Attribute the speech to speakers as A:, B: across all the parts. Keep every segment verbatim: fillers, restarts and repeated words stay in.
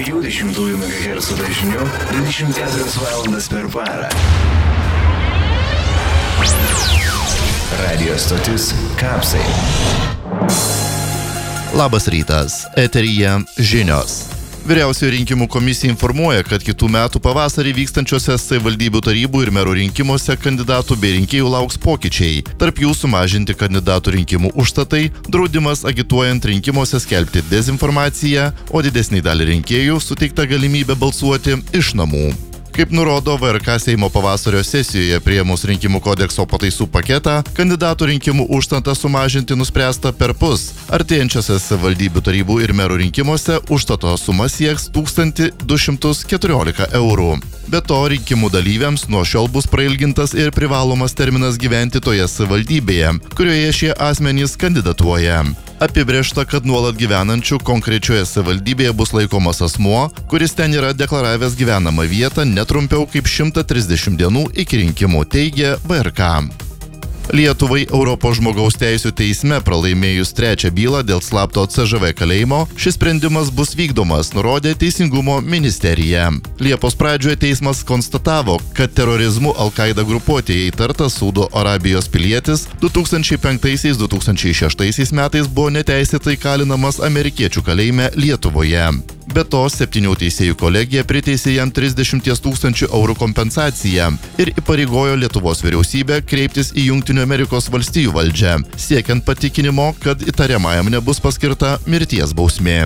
A: dviejų dešimtųjų megahercų dažniu dvidešimt keturias valandas per parą. Radio stotis Kapsai.
B: Labas rytas, eteryje žinios. Vyriausioji rinkimų komisija informuoja, kad kitų metų pavasarį vykstančiose savivaldybių tarybų ir merų rinkimuose kandidatų bei rinkėjų lauks pokyčiai. Tarp jų sumažinti kandidatų rinkimų užstatai, draudimas agituojant rinkimuose skelbti dezinformaciją, o didesnį dalį rinkėjų suteikta galimybė balsuoti iš namų. Kaip nurodo V R K Seimo pavasario sesijoje priėmus rinkimų kodekso pataisų paketą, kandidatų rinkimų užstatą sumažinti nuspręsta perpus. Artėjančiose savivaldybių tarybų ir merų rinkimuose užstato suma sieks tūkstantį du šimtus keturiolika eurų. Be to, rinkimų dalyviams nuo šiol bus prailgintas ir privalomas terminas gyventi toje savivaldybėje, kurioje šie asmenys kandidatuoja. Apibrėžta, kad nuolat gyvenančių konkrečioje savivaldybėje bus laikomas asmuo, kuris ten yra deklaravęs gyvenamą vietą netrumpiau kaip šimtą trisdešimt dienų iki rinkimų, teigia V R K. Lietuvai Europos žmogaus teisių teisme pralaimėjus trečią bylą dėl slapto C Ž V kalėjimo, šis sprendimas bus vykdomas, nurodė Teisingumo ministerija. Liepos pradžioje teismas konstatavo, kad terorizmu Al-Qaida grupuotėje įtartas Saudo Arabijos pilietis du tūkstančiai penktaisiais - du tūkstančiai šeštaisiais metais buvo neteisėtai kalinamas amerikiečių kalėjime Lietuvoje. Be to, septynių teisėjų kolegija priteisė jam trisdešimt tūkstančių eurų kompensaciją ir įpareigojo Lietuvos vyriausybę kreiptis į Jungtinių Amerikos valstijų valdžią, siekiant patikinimo, kad įtariamajam nebus paskirta mirties bausmė.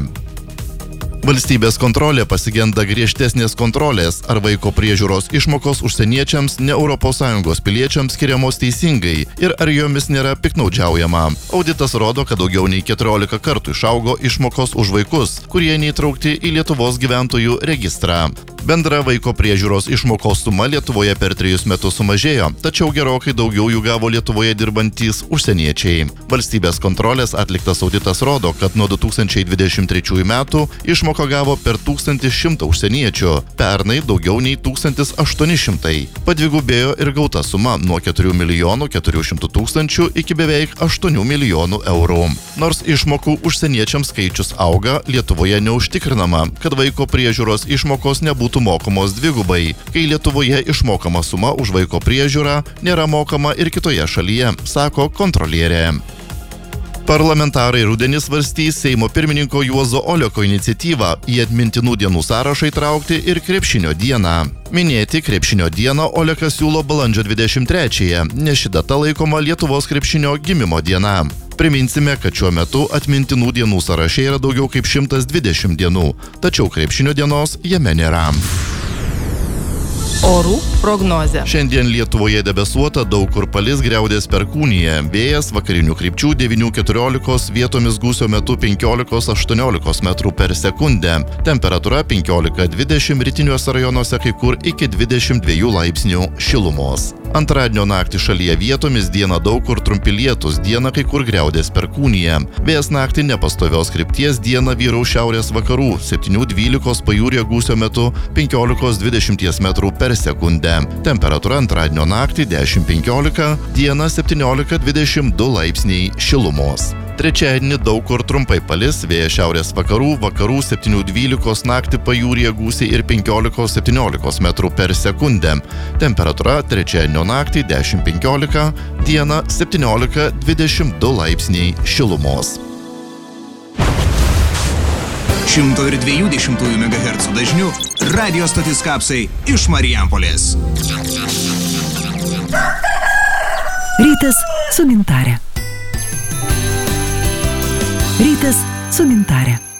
B: Valstybės kontrolė pasigenda griežtesnės kontrolės, ar vaiko priežiūros išmokos užsieniečiams ne Europos Sąjungos piliečiams skiriamos teisingai ir ar jomis nėra piktnaudžiaujama. Auditas rodo, kad daugiau nei keturiolika kartų išaugo išmokos už vaikus, kurie neįtraukti į Lietuvos gyventojų registrą. Bendra vaiko priežiūros išmokos suma Lietuvoje per trejus metus sumažėjo, tačiau gerokai daugiau jų gavo Lietuvoje dirbantys užsieniečiai. Valstybės kontrolės atliktas auditas rodo, kad nuo du tūkstančiai dvidešimt trečiųjų metų išmoką gavo per tūkstantį šimtą užsieniečių, pernai daugiau nei tūkstantis aštuoni šimtai. Padvigubėjo ir gauta suma nuo keturių milijonų keturių šimtų tūkstančių iki beveik aštuonių milijonų eurų. Nors išmokų užsieniečiams skaičius auga, Lietuvoje neužtikrinama, kad vaiko priežiūros išmokos nebūtų mokamos dvigubai, kai Lietuvoje išmokama suma už vaiko priežiūrą nėra mokama ir kitoje šalyje, sako kontrolierė. Parlamentarai rudenį svarstys Seimo pirmininko Juozo Oleko iniciatyvą į atmintinų dienų sąrašą įtraukti ir krepšinio dieną. Minėti krepšinio dieną Olekas siūlo balandžio dvidešimt trečiąją, nes ši data laikoma Lietuvos krepšinio gimimo diena. Priminsime, kad šiuo metu atmintinų dienų sąraše yra daugiau kaip šimtas dvidešimt dienų, tačiau krepšinio dienos jame nėra.
C: Orų prognozė.
B: Šiandien Lietuvoje debesuota, daug kur palis, griaudės perkūnija. Vėjas vakarinių krypčių devynių keturiolikos, vietomis gūsio metu penkiolikos aštuoniolikos metrų per sekundę. Temperatūra penkiolika dvidešimt, rytiniuose rajonuose kai kur iki dvidešimt dviejų laipsnių šilumos. Antradienio naktį šalyje vietomis, dieną daug kur trumpi lietūs, dieną kai kur griaudės perkūnija. Vėjas naktį nepastovios krypties, dieną vyraus šiaurės vakarų, septynių dvylikos pajūryje gūsio metu penkiolikos dvidešimt metrų per sekundę. Temperatūra antradienio naktį dešimt penkiolika, dieną septyniolika dvidešimt du laipsniai šilumos. Trečiadienį daug kur trumpai palis, vėjas šiaurės vakarų, vakarų septynių dvylikos, naktį pajūryje gūsiai ir penkiolikos septyniolikos metrų per sekundę. Temperatūra trečiadienio naktį dešimt penkiolika, dieną septyniolika dvidešimt du laipsniai šilumos.
D: šimto dviejų dešimtųjų megahercų dažniu radio stotis Kapsai iš Marijampolės.
E: Rytas su Gintare. Rytas su Gintare.